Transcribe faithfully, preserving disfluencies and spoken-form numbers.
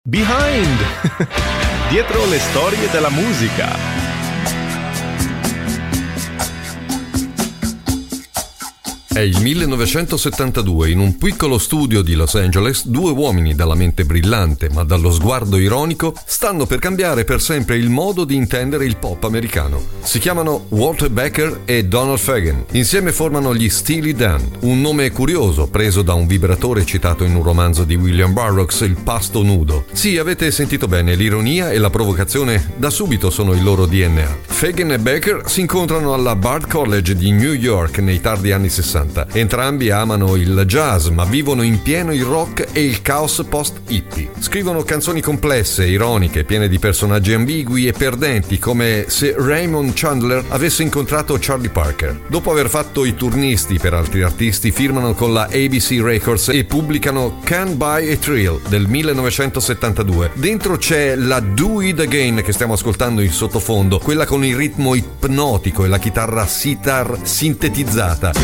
Behind! Dietro le storie della musica. È il millenovecentosettantadue. In un piccolo studio di Los Angeles, due uomini dalla mente brillante ma dallo sguardo ironico stanno per cambiare per sempre il modo di intendere il pop americano. Si chiamano Walter Becker e Donald Fagen. Insieme formano gli Steely Dan, un nome curioso preso da un vibratore citato in un romanzo di William Burroughs, Il pasto nudo. Sì, avete sentito bene, l'ironia e la provocazione da subito sono il loro D N A. Fagen e Becker si incontrano alla Bard College di New York nei tardi anni sessanta. Entrambi amano il jazz, ma vivono in pieno il rock e il caos post-hippie. Scrivono canzoni complesse, ironiche, piene di personaggi ambigui e perdenti, come se Raymond Chandler avesse incontrato Charlie Parker. Dopo aver fatto i turnisti per altri artisti, firmano con la A B C Records e pubblicano Can't Buy a Thrill del millenovecentosettantadue. Dentro c'è la Do It Again che stiamo ascoltando in sottofondo, quella con il ritmo ipnotico e la chitarra sitar sintetizzata.